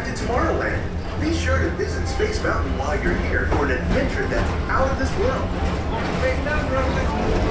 back to Tomorrowland. Be sure to visit Space Mountain while you're here for an adventure that's out of this world.